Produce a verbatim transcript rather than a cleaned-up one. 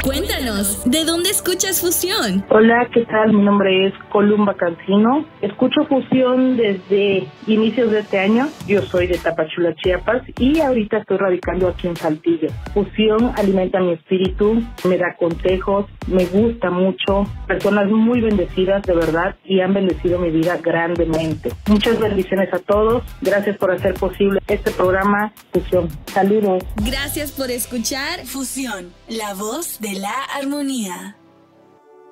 Cuéntanos, ¿de dónde escuchas Fusión? Hola, ¿qué tal? Mi nombre es Columba Cancino. Escucho Fusión desde inicios de este año. Yo soy de Tapachula, Chiapas, y ahorita estoy radicando aquí en Saltillo. Fusión alimenta mi espíritu, me da consejos, me gusta mucho. Personas muy bendecidas, de verdad, y han bendecido mi vida grandemente. Muchas bendiciones a todos. Gracias por hacer posible este programa Fusión. Saludos. Gracias por escuchar Fusión, la voz de la armonía.